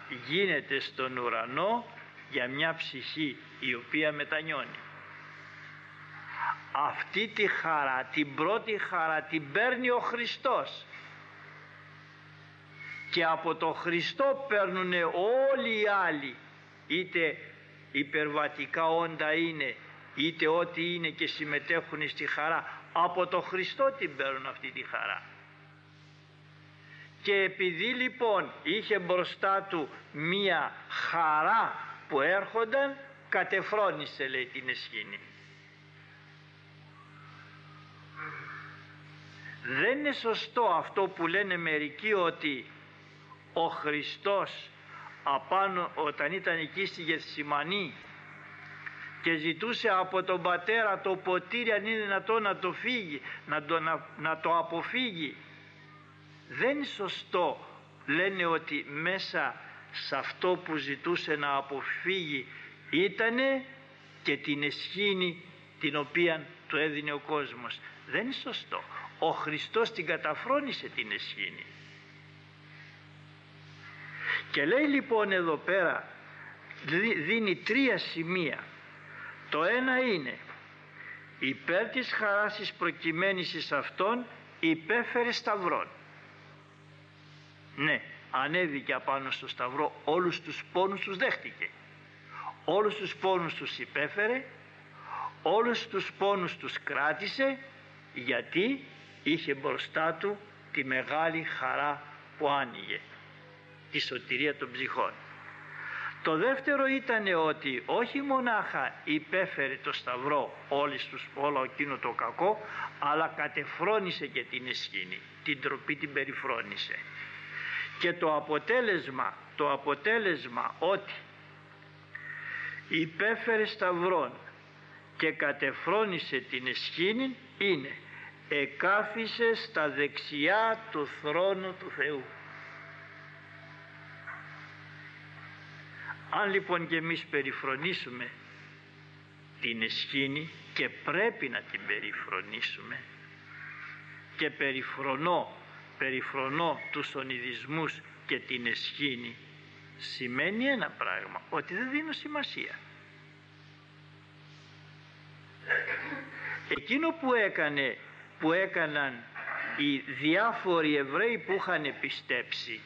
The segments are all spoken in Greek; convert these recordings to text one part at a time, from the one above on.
γίνεται στον ουρανό για μια ψυχή η οποία μετανιώνει. Αυτή τη χαρά, την πρώτη χαρά την παίρνει ο Χριστός και από το Χριστό παίρνουν όλοι οι άλλοι, είτε υπερβατικά όντα είναι είτε ό,τι είναι και συμμετέχουν στη χαρά. Από το Χριστό την παίρνουν αυτή τη χαρά. Και επειδή λοιπόν είχε μπροστά του μία χαρά που έρχονταν, κατεφρόνησε, λέει, την εσχήνη. Δεν είναι σωστό αυτό που λένε μερικοί, ότι ο Χριστός απάνω όταν ήταν εκεί στη Γεθσιμανή και ζητούσε από τον Πατέρα το ποτήρι αν είναι δυνατό να το φύγει, να το αποφύγει. Δεν είναι σωστό, λένε, ότι μέσα σε αυτό που ζητούσε να αποφύγει ήτανε και την εσχήνη την οποία του έδινε ο κόσμος. Δεν είναι σωστό. Ο Χριστός την καταφρόνησε την εσχήνη. Και λέει λοιπόν εδώ πέρα, δίνει τρία σημεία. Το ένα είναι υπέρ της χαράς της προκειμένης εις αυτόν υπέφερε σταυρόν. Ναι, ανέβηκε απάνω στο σταυρό, όλους τους πόνους τους δέχτηκε, όλους τους πόνους τους υπέφερε, όλους τους πόνους τους κράτησε, γιατί είχε μπροστά του τη μεγάλη χαρά που άνοιγε, τη σωτηρία των ψυχών. Το δεύτερο ήταν ότι όχι μονάχα υπέφερε το σταυρό όλο εκείνο το κακό, αλλά κατεφρόνησε και την εσχήνη, την τροπή την περιφρόνησε. Και το αποτέλεσμα ότι υπέφερε σταυρόν και κατεφρόνησε την εσχήνη είναι εκάθισε στα δεξιά του θρόνου του Θεού. Αν λοιπόν και εμείς περιφρονήσουμε την εσχήνη, και πρέπει να την περιφρονήσουμε, και περιφρονώ τους ονειδισμούς και την εσχήνη, σημαίνει ένα πράγμα, ότι δεν δίνω σημασία. Εκείνο που έκαναν οι διάφοροι Εβραίοι που είχαν πιστέψει,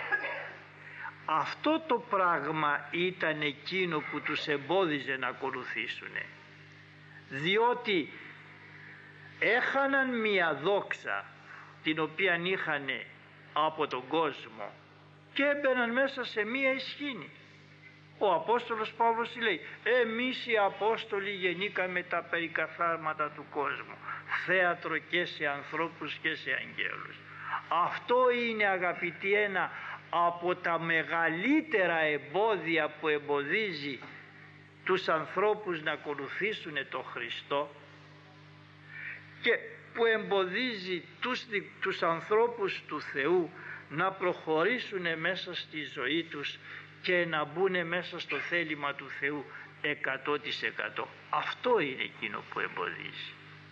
αυτό το πράγμα ήταν εκείνο που τους εμπόδιζε να ακολουθήσουν, διότι έχαναν μία δόξα την οποία είχαν από τον κόσμο και έμπαιναν μέσα σε μία εσχήνη. Ο Απόστολος Παύλος λέει, εμείς οι Απόστολοι γεννήκαμε τα περικαθάρματα του κόσμου, θέατρο και σε ανθρώπους και σε αγγέλους. Αυτό είναι, αγαπητοί, ένα από τα μεγαλύτερα εμπόδια που εμποδίζει τους ανθρώπους να ακολουθήσουν τον Χριστό και που εμποδίζει τους ανθρώπους του Θεού να προχωρήσουν μέσα στη ζωή τους και να μπουν μέσα στο θέλημα του Θεού 100%. Αυτό είναι εκείνο που εμποδίζει.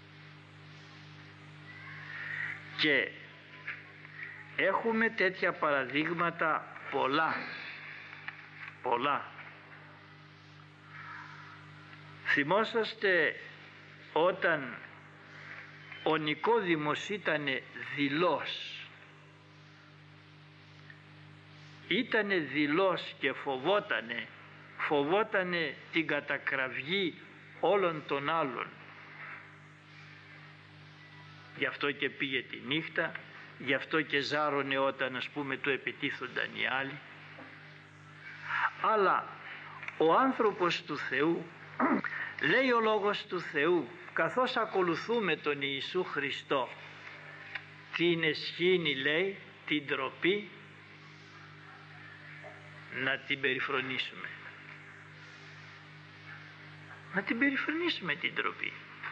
Και έχουμε τέτοια παραδείγματα πολλά. Θυμόσαστε όταν ο Νικόδημος ήταν δειλός και φοβότανε την κατακραυγή όλων των άλλων. Γι' αυτό και πήγε τη νύχτα, γι' αυτό και ζάρωνε όταν, ας πούμε, του επιτίθονταν οι άλλοι. Αλλά ο άνθρωπος του Θεού, λέει ο Λόγος του Θεού, καθώς ακολουθούμε τον Ιησού Χριστό, την εσχήνη, λέει, την ντροπή, να την περιφρονήσουμε. Να την περιφρονήσουμε την ντροπή.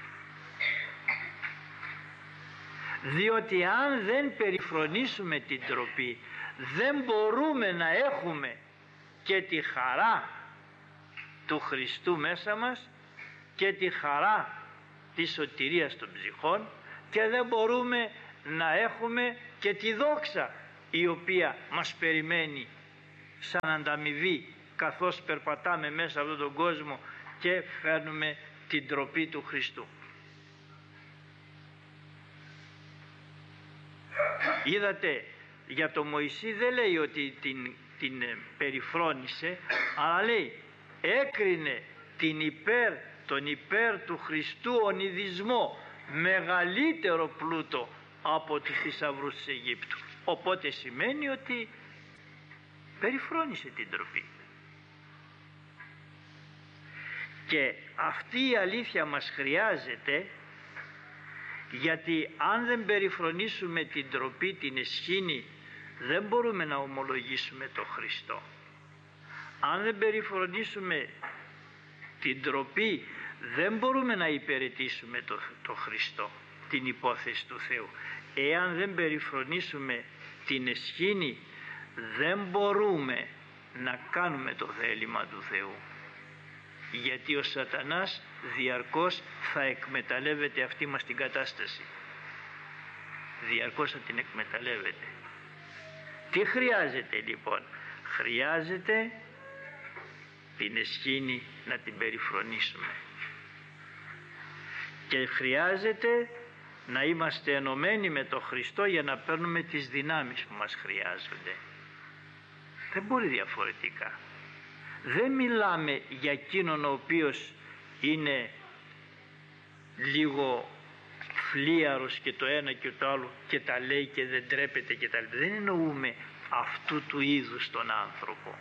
Διότι αν δεν περιφρονήσουμε την ντροπή, δεν μπορούμε να έχουμε και τη χαρά του Χριστού μέσα μας και τη χαρά της σωτηρίας των ψυχών, και δεν μπορούμε να έχουμε και τη δόξα η οποία μας περιμένει σαν ανταμοιβή, καθώς περπατάμε μέσα από τον κόσμο και φέρνουμε την τροπή του Χριστού. Είδατε, για τον Μωυσή δεν λέει ότι την περιφρόνησε, αλλά λέει έκρινε τον υπέρ του Χριστού ονειδισμό μεγαλύτερο πλούτο από τους θησαυρούς της Αιγύπτου. Οπότε σημαίνει ότι περιφρόνησε την τροπή. Και αυτή η αλήθεια μας χρειάζεται, γιατί αν δεν περιφρονήσουμε την τροπή, την αισχήνη, δεν μπορούμε να ομολογήσουμε το Χριστό. Αν δεν περιφρονήσουμε την τροπή, δεν μπορούμε να υπηρετήσουμε το Χριστό, την υπόθεση του Θεού. Εάν δεν περιφρονήσουμε την αισχήνη, δεν μπορούμε να κάνουμε το θέλημα του Θεού. Γιατί ο σατανάς διαρκώς θα εκμεταλλεύεται αυτή μας την κατάσταση. Διαρκώς θα την εκμεταλλεύεται. Τι χρειάζεται λοιπόν? Χρειάζεται την αισχήνη να την περιφρονήσουμε. Και χρειάζεται να είμαστε ενωμένοι με τον Χριστό για να παίρνουμε τις δυνάμεις που μας χρειάζονται. Δεν μπορεί διαφορετικά. Δεν μιλάμε για εκείνον ο οποίος είναι λίγο φλίαρος και το ένα και το άλλο και τα λέει και δεν τρέπεται και τα λέει. Δεν εννοούμε αυτού του είδους τον άνθρωπο.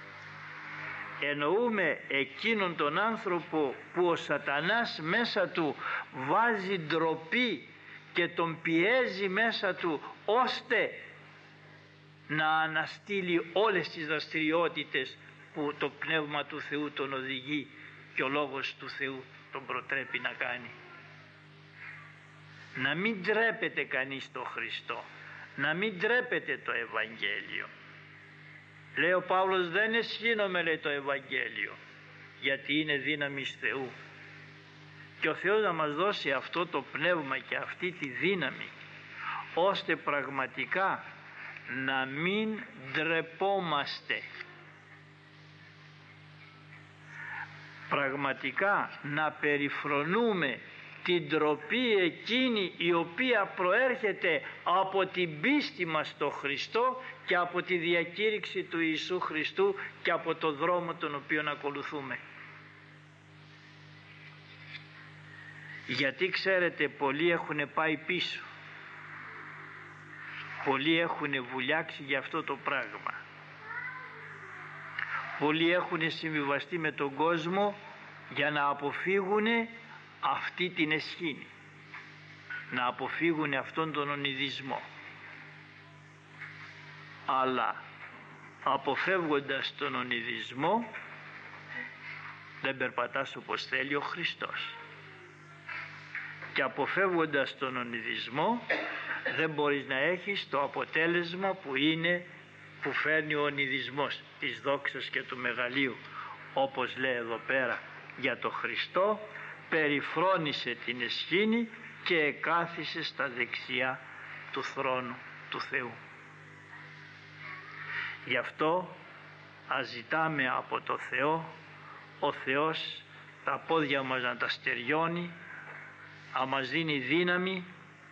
Εννοούμε εκείνον τον άνθρωπο που ο σατανάς μέσα του βάζει ντροπή και τον πιέζει μέσα του ώστε να αναστείλει όλες τις δραστηριότητες που το Πνεύμα του Θεού τον οδηγεί και ο Λόγος του Θεού τον προτρέπει να κάνει. Να μην τρέπεται κανείς το Χριστό, να μην τρέπεται το Ευαγγέλιο. Λέει ο Παύλος, δεν αισχύνομαι, λέει, το Ευαγγέλιο, γιατί είναι δύναμης Θεού. Και ο Θεός να μας δώσει αυτό το πνεύμα και αυτή τη δύναμη, ώστε πραγματικά να μην ντρεπόμαστε. Πραγματικά να περιφρονούμε την ντροπή εκείνη η οποία προέρχεται από την πίστη μας στο Χριστό και από τη διακήρυξη του Ιησού Χριστού και από το δρόμο τον οποίο ακολουθούμε. Γιατί ξέρετε, πολλοί έχουν πάει πίσω. Πολλοί έχουν βουλιάξει για αυτό το πράγμα. Πολλοί έχουν συμβιβαστεί με τον κόσμο για να αποφύγουν αυτή την αισχήνη, να αποφύγουν αυτόν τον ονειδισμό. Αλλά αποφεύγοντας τον ονειδισμό δεν περπατάς όπως θέλει ο Χριστός. Και αποφεύγοντας τον ονειδισμό δεν μπορείς να έχεις το αποτέλεσμα που φέρνει ο ονειδισμός της δόξας και του μεγαλείου. Όπως λέει εδώ πέρα για το Χριστό, περιφρόνησε την αισχήνη και εκάθισε στα δεξιά του θρόνου του Θεού. Γι' αυτό ας ζητάμε από το Θεό, ο Θεός τα πόδια μας να τα στεριώνει, να μας δίνει δύναμη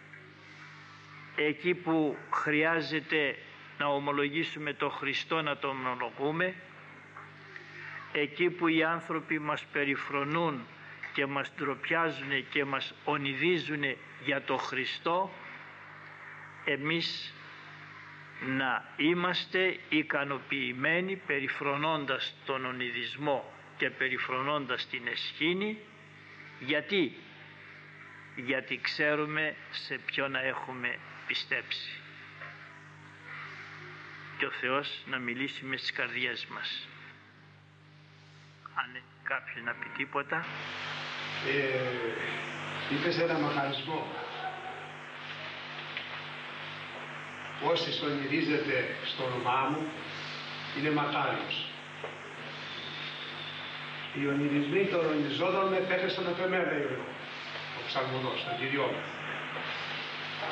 εκεί που χρειάζεται να ομολογήσουμε το Χριστό, να το ομολογούμε, εκεί που οι άνθρωποι μας περιφρονούν και μας ντροπιάζουν και μας ονειδίζουν για το Χριστό, εμείς να είμαστε ικανοποιημένοι περιφρονώντας τον ονειδισμό και περιφρονώντας την αισχήνη. Γιατί ξέρουμε σε ποιο να έχουμε πιστέψει. Και ο Θεός να μιλήσει μες στις καρδιές μας. Αν κάποιος να πει τίποτα. Είπες ένα μαχαρισμό. Όσοι στονιδίζεται στο όνομά μου είναι μακάριος. Οι ονειδισμοί των ονειζόντων με πέφεσαν από εμένα, λέει ο ψαλμοδός, τον Κυριό μου.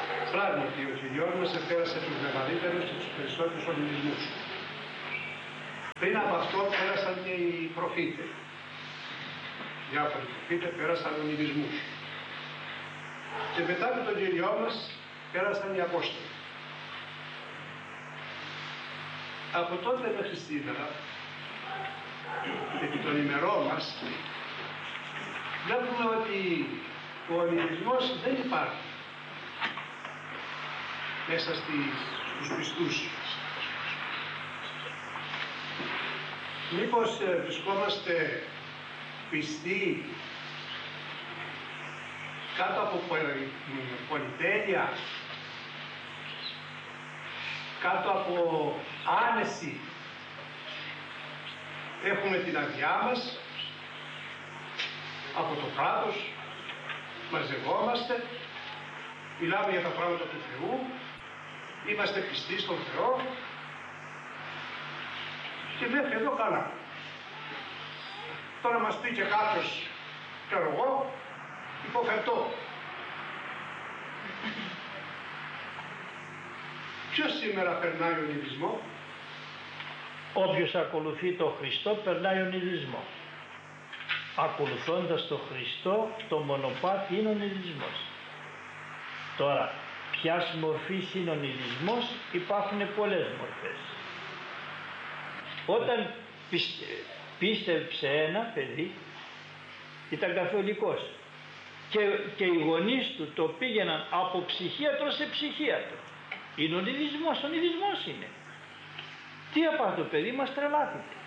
Πράγματι ο Κυριός μας επέρασε τους μεγαλύτερους και τους περισσότερους ονειδισμούς. Πριν από αυτό πέρασαν και οι προφήτες. Διάφοροι προφήτες πέρασαν ονειδισμούς. Και μετά από τον Κυριό μας πέρασαν οι Απόστολοι. Από τότε μέχρι σήμερα, επί των ημερών μας, βλέπουμε ότι ο ονειδισμός δεν υπάρχει μέσα στους πιστούς. Μήπως βρισκόμαστε πιστοί κάτω από πολυτέλεια, κάτω από άνεση, έχουμε την αδειά μας από το κράτος, μαζευόμαστε, μιλάμε για τα πράγματα του Θεού, είμαστε πιστοί στον Θεό και μέχρι εδώ καλά. Τώρα μας πει και κάποιος, ξέρω εγώ, υποφερτώ. Ποιος σήμερα περνάει ονειδισμό? Όποιος ακολουθεί τον Χριστό περνάει ονειδισμό. Ακολουθώντας τον Χριστό, το μονοπάτι είναι ονειδισμός. Τώρα, ποιας μορφής είναι ονειδισμός? Υπάρχουν πολλές μορφές. Όταν πίστεψε ένα παιδί, ήταν καθολικός και οι γονείς του το πήγαιναν από ψυχίατρο σε ψυχίατρο. Είναι ονειδισμός, ονειδισμός είναι. Τι έπαθε το παιδί μας? Τρελάθηκε.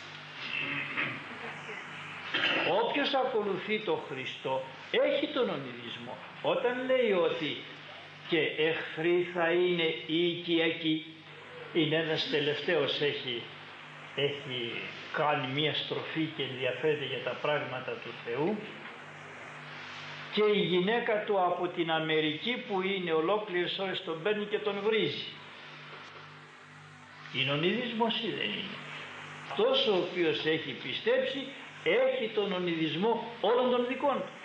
Όποιος ακολουθεί τον Χριστό έχει τον ονειδισμό. Όταν λέει ότι και εχθροί θα είναι οικιακοί, είναι ένας τελευταίος έχει κάνει μία στροφή και ενδιαφέρεται για τα πράγματα του Θεού, και η γυναίκα του από την Αμερική που είναι ολόκληρες ώρες τον παίρνει και τον βρίζει. Είναι ονειδισμός ή δεν είναι? Αυτός ο οποίος έχει πιστέψει έχει τον ονειδισμό όλων των δικών του.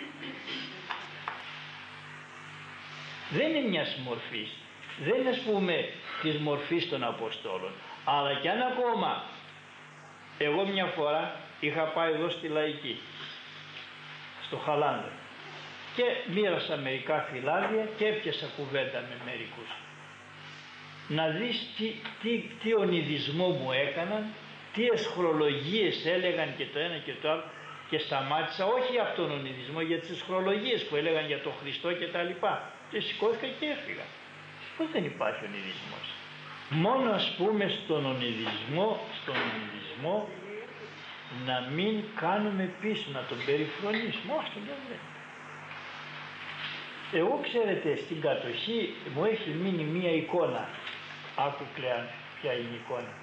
Δεν είναι μιας μορφής, δεν είναι ας πούμε της μορφής των Αποστόλων, αλλά κι αν ακόμα. Εγώ μια φορά είχα πάει εδώ στη Λαϊκή, στο Χαλάνδρο, και μοίρασα μερικά φυλάδια και έπιασα κουβέντα με μερικούς. Να δεις τι ονειδισμό μου έκαναν, τι εσχρολογίες έλεγαν και το ένα και το άλλο, και σταμάτησα όχι από τον ονειδισμό, για τις εσχρολογίες που έλεγαν για τον Χριστό και τα λοιπά, και σηκώθηκα και έφυγα. Πώς δεν υπάρχει ονειδισμός? Μόνο ας πούμε στον ονειδισμό να μην κάνουμε πίσω, να τον περιφρονήσουμε, όχι δεν λέει. Εγώ ξέρετε στην κατοχή μου έχει μείνει μία εικόνα. Άκου Κλεάν ποια είναι η εικόνα.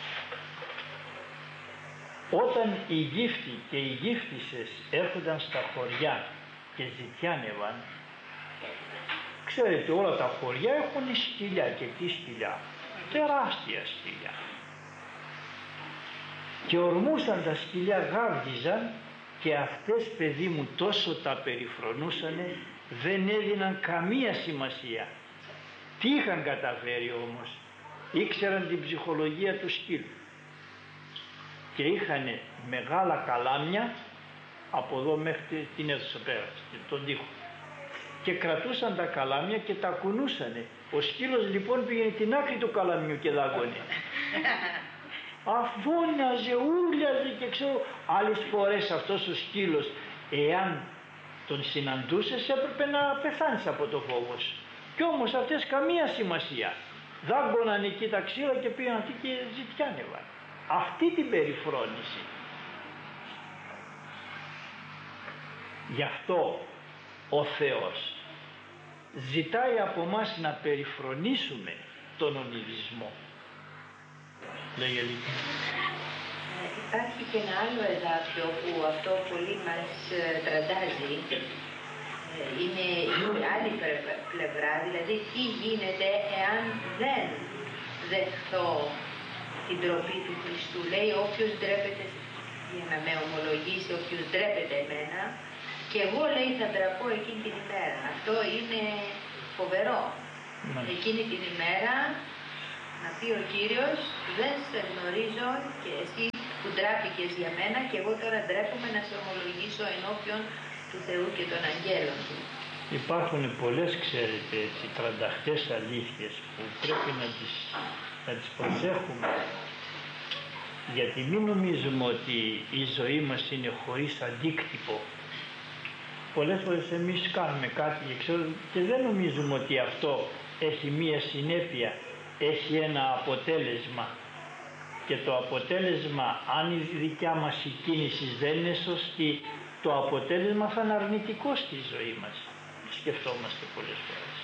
Όταν οι γύφτοι και οι γύφτισσες έρχονταν στα χωριά και ζητιάνευαν, ξέρετε όλα τα χωριά έχουν σκυλιά, και τι σκυλιά? Τεράστια σκυλιά. Και ορμούσαν τα σκυλιά, γάβγιζαν, και αυτές παιδί μου τόσο τα περιφρονούσανε, δεν έδιναν καμία σημασία. Τι είχαν καταφέρει όμως? Ήξεραν την ψυχολογία του σκύλου και είχαν μεγάλα καλάμια από εδώ μέχρι την αίθουσα πέρα, τον τοίχο, και κρατούσαν τα καλάμια και τα κουνούσανε. Ο σκύλος λοιπόν πήγαινε την άκρη του καλαμιού και δάγκωνε. Αφώναζε, ούρλιαζε, και ξέρω άλλες φορές αυτός ο σκύλος, εάν τον συναντούσες, έπρεπε να πεθάνεις από το φόβο σου. Κι όμως αυτές καμία σημασία. Δάγκωναν εκεί τα ξύλα και πήγαν εκεί και ζητιάνευαν. Αυτή την περιφρόνηση. Γι' αυτό ο Θεός ζητάει από μας να περιφρονήσουμε τον ονειδισμό. Λέγε λίγο. Υπάρχει και ένα άλλο εδάφιο που αυτό πολύ μας τραντάζει. Είναι η άλλη πλευρά, δηλαδή τι γίνεται εάν δεν δεχθώ την τροπή του Χριστού. Λέει όποιος ντρέπεται, για να με ομολογήσει, όποιος ντρέπεται εμένα, και εγώ λέει θα ντραπώ εκείνη την ημέρα. Αυτό είναι φοβερό. Εκείνη την ημέρα Να πει ο Κύριος, δεν σε γνωρίζω και εσύ που ντράπηκες για μένα και εγώ τώρα ντρέπομαι να σε ομολογήσω ενώπιον του Θεού και των αγγέλων του. Υπάρχουν πολλές, ξέρετε, έτσι, τρανταχτές αλήθειες που πρέπει να τις προσέχουμε, γιατί μην νομίζουμε ότι η ζωή μας είναι χωρίς αντίκτυπο. Πολλές φορές εμείς κάνουμε κάτι και δεν νομίζουμε ότι αυτό έχει μία συνέπεια, έχει ένα αποτέλεσμα, και το αποτέλεσμα, αν η δικιά μας η κίνηση δεν είναι σωστή, το αποτέλεσμα θα είναι αρνητικό στη ζωή μας. Σκεφτόμαστε πολλές φορές.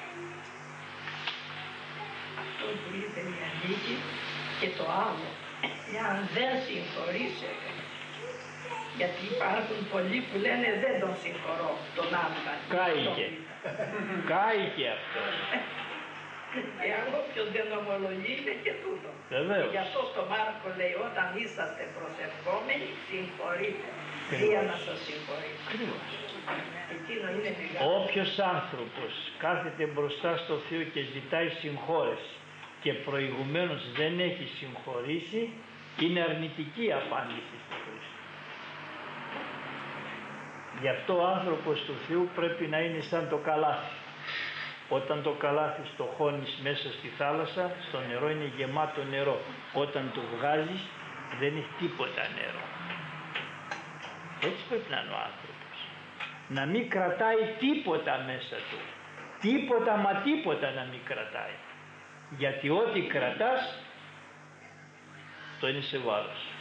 Αυτό που είπε η Ανίκη και το άλλο, εάν δεν συγχωρήσετε, γιατί υπάρχουν πολλοί που λένε δεν τον συγχωρώ, τον άλφα. Κάηκε αυτό. Εάν όποιος δεν ομολογεί είναι και τούτο. Βεβαίως. Γι' αυτό στο Μάρκο λέει, όταν είσαστε προσευχόμενοι, συγχωρείτε. Για να σας συγχωρείτε. Όποιος άνθρωπος κάθεται μπροστά στο Θεό και ζητάει συγχώρεση και προηγουμένως δεν έχει συγχωρήσει, είναι αρνητική απάντηση στη Χριστό. Γι' αυτό ο άνθρωπος του Θεού πρέπει να είναι σαν το καλάθι. Όταν το καλάθι το χώνεις μέσα στη θάλασσα, στο νερό είναι γεμάτο νερό. Όταν το βγάζεις δεν έχει τίποτα νερό. Έτσι πρέπει να είναι ο άνθρωπος. Να μην κρατάει τίποτα μέσα του. Τίποτα μα τίποτα να μην κρατάει. Γιατί ό,τι κρατάς, το είναι σε βάρος.